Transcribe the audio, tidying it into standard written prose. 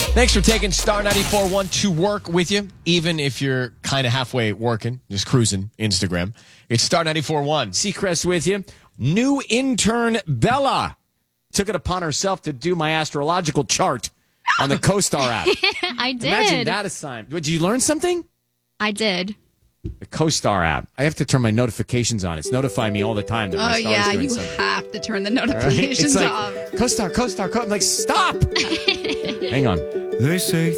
Thanks for taking Star 94.1 to work with you, even if you're kind of halfway working, just cruising Instagram. It's Star 94.1. Seacrest with you. New intern Bella took it upon herself to do my astrological chart on the CoStar app. I did. Imagine that assignment. Did you learn something? I did. The CoStar app. I have to turn my notifications on. It's notifying me all the time that my star's yeah, doing you something. have to turn the Right? notifications It's like, off. CoStar. I'm like, stop. Hang on. They say